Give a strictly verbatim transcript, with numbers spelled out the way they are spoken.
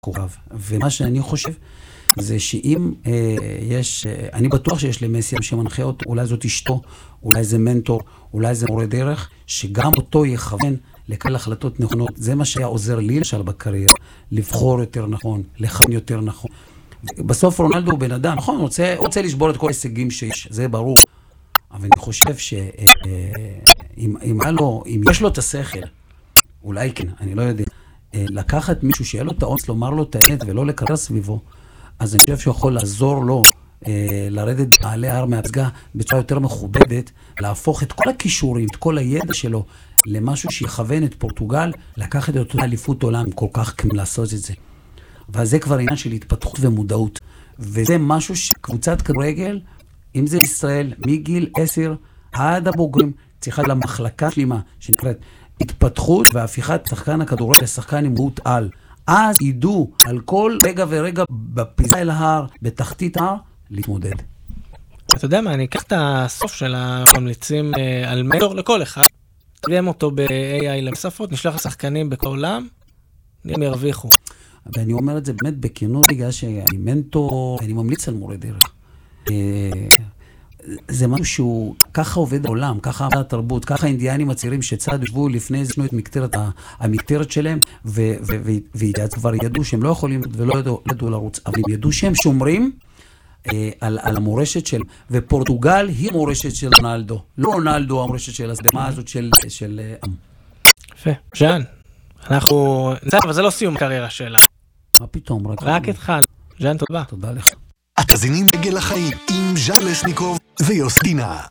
קורב. ומה שאני חושב, זה שאם אה, יש, אה, אני בטוח שיש למסי שמנחה אותו, אולי זאת אשתו, אולי זה מנטור, אולי זה מורה דרך, שגם אותו יכוון לקבל החלטות נכונות. זה מה שהיה עוזר לי למשל בקריירה, לבחור יותר נכון, לכוון יותר נכון. בסוף רונלדו הוא בן אדם, נכון, הוא רוצה, הוא רוצה לשבור את כל ההישגים שיש, זה ברור. אבל אני חושב שאם אם, אם יש לו את השכל, אולי כן, אני לא יודע, לקחת מישהו שיהיה לו את האונס, לומר לו את האמת ולא לקרר סביבו, אז אני חושב שהוא יכול לעזור לו אה, לרדת בעלי הר מהפסגה בצורה יותר מכובדת, להפוך את כל הכישורים, את כל הידע שלו, למשהו שיכוון את פורטוגל, לקחת את אותו אליפות עולם, כל כך כמה לעשות את זה. וזה כבר עניין של התפתחות ומודעות. וזה משהו שקבוצת כדורגל, אם זה ישראל, מגיל עשר עד הבוגרים, צריכה למחלקה שלמה, שנקראת התפתחות והפיכת שחקן הכדורגל לשחקן עם מודעות על. אז ידעו על כל רגע ורגע בפיזה אל ההר, בתחתית ההר, להתמודד. אתה יודע מה, אני אקח את הסוף של הממליצים על מנטור לכל אחד, תרגם אותו ב-איי איי למספות, נשלח לשחקנים בכל עולם, הם ירוויחו. ואני אומר את זה באמת בכנות, בגלל שאני מנטור, אני ממליץ על מורה דרך. זה משהו שהוא, ככה עובד העולם, ככה עבד התרבות, ככה האינדיאנים הצעירים שצד ישבו לפני זה, שנו את מקטרת, המקטרת שלהם, וכבר ידעו שהם לא יכולים ולא ידעו לרוץ, אבל הם ידעו שהם שומרים על, על המורשת של, ופורטוגל היא מורשת של רונלדו, לא רונלדו המורשת של הסדמה הזאת של, של עם. יפה, ז'אן, אנחנו, אבל זה לא סיום הקריירה שלה. מה פתאום? רק, רק התחלנו. ז'אן, תודה. תודה לך. התזינים בגל החיים עם ז'אן לסניקוב ויוסי דינה.